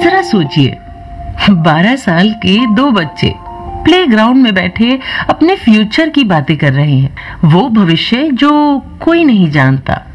जरा सोचिए, 12 साल के दो बच्चे प्लेग्राउंड में बैठे अपने फ्यूचर की बातें कर रहे हैं, वो भविष्य जो कोई नहीं जानता।